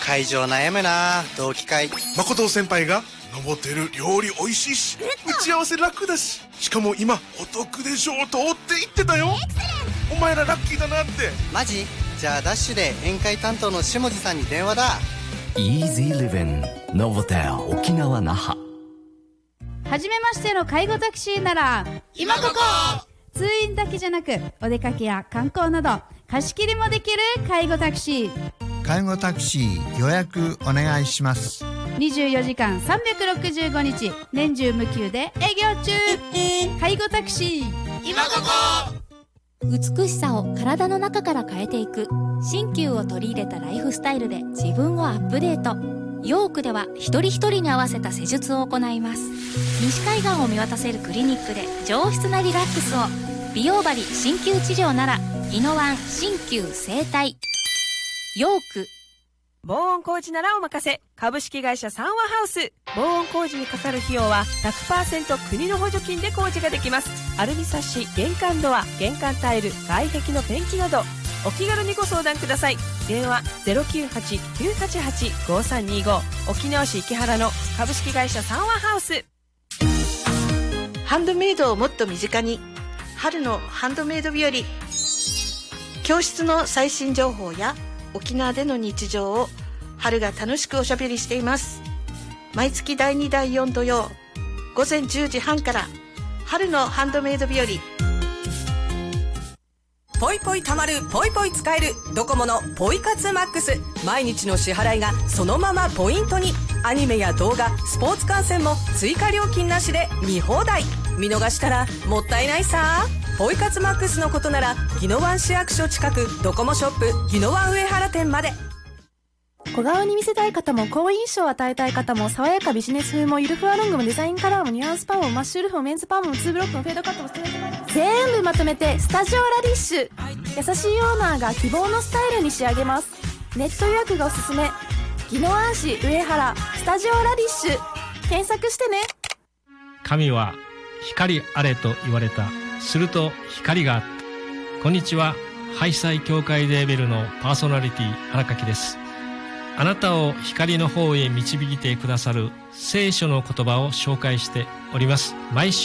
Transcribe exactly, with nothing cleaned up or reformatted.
会場悩むな。同期会。 誠先輩が登ってる料理美味しいし、打ち合わせ楽だし、しかも今お得で上等って言ってたよ。お前らラッキーだなって。 マジ？じゃあダッシュで宴会担当の下地さんに電話だ。 Easy Living Novotel 沖縄那覇。 はじめましての介護タクシーなら今ここ。通院だけじゃなくお出かけや観光など貸し切りもできる介護タクシー。 介護タクシー予約お願いします。 にじゅうよじかんさんびゃくろくじゅうごにち年中無休で営業中。介護タクシー今ここ。 美しさを体の中から変えていく鍼灸を取り入れたライフスタイルで自分をアップデート。ヨークでは一人一人に合わせた施術を行います。西海岸を見渡せるクリニックで上質なリラックスを。美容針鍼灸治療ならイノワン鍼灸整体。ヨーク。 防音工事ならお任せ。株式会社サンワハウス。防音工事にかかる費用は ひゃくパーセント 国の補助金で工事ができます。アルミサッシ、玄関ドア、玄関タイル、外壁のペンキなどお気軽にご相談ください。電話 ゼロきゅうはち きゅうはちはち ごさんにご。沖縄市池原の株式会社サンワハウス。 ハンドメイドをもっと身近に。春のハンドメイド日和。教室の最新情報や沖縄での日常を春が楽しくおしゃべりしています。毎月だいにだいよん土曜午前じゅうじはんから春のハンドメイド日和。 ポイポイたまる、ポイポイ使えるドコモのポイ活マックス。毎日の支払いがそのままポイントに。アニメや動画、スポーツ観戦も追加料金なしで見放題。見逃したらもったいないさ。ポイ活マックスのことなら宜野湾市役所近くドコモショップ宜野湾上原店まで。 小顔に見せたい方も好印象を与えたい方も、爽やかビジネス風もゆるふわロングもデザインカラーもニュアンスパーマもマッシュルフもメンズパーマもツーブロックもフェードカットもストレートカットも全部まとめてスタジオラディッシュ。優しいオーナーが希望のスタイルに仕上げます。ネット予約がおすすめ。宜野湾市上原スタジオラディッシュ検索してね。 神は光あれと言われた。すると光があった。こんにちは。ハイサイ協会レーベルのパーソナリティ荒垣です。あなたを光の方へ導いてくださる聖書の言葉を紹介しております。毎週